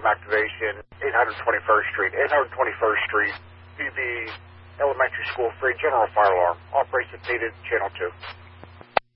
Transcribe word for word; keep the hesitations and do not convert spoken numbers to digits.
activation, eight twenty-first Street. eight twenty-first Street, B B Elementary School, free general fire alarm. Operation needed, channel two.